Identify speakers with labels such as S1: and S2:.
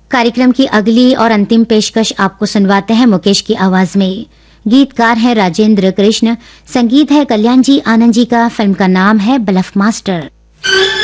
S1: कार्यक्रम की अगली और अंतिम पेशकश आपको सुनवाते हैं मुकेश की आवाज में। गीतकार है राजेंद्र कृष्ण, संगीत है कल्याण जी आनंद जी का, फिल्म का नाम है ब्लफ मास्टर।